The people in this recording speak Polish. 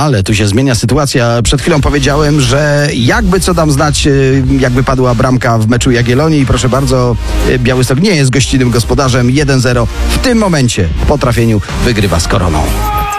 Ale tu się zmienia sytuacja. Przed chwilą powiedziałem, że jakby co dam znać, jakby padła bramka w meczu Jagiellonii i proszę bardzo, Białystok nie jest gościnnym gospodarzem. 1-0 w tym momencie po trafieniu wygrywa z Koroną.